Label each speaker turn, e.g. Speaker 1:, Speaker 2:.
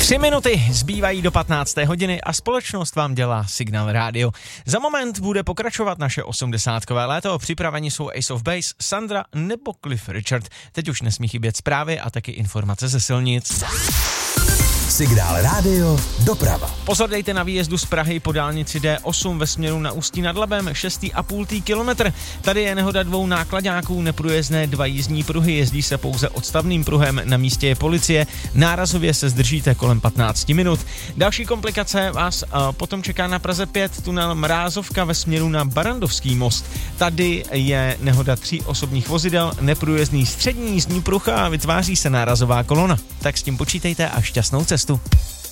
Speaker 1: 3 minuty zbývají do 15. hodiny a společnost vám dělá Signál Radio. Za moment bude pokračovat naše 80kové léto. Připraveni jsou Ace of Base, Sandra nebo Cliff Richard. Teď už nesmí chybět zprávy a taky informace ze silnic.
Speaker 2: Signál Radio doprava.
Speaker 1: Pozor dejte na výjezdu z Prahy po dálnici D8 ve směru na Ústí nad Labem, 6,5 kilometr. Tady je nehoda 2 náklaďáků, neprůjezdné 2 jízdní pruhy, jezdí se pouze odstavným pruhem, na místě je policie, nárazově se zdržíte kolem 15 minut. Další komplikace vás potom čeká na Praze 5, tunel Mrázovka ve směru na Barandovský most. Tady je nehoda 3 osobních vozidel, neprůjezdný střední jízdní pruh a vytváří se nárazová kolona. Tak s tím počítejte a šťastnou cestu.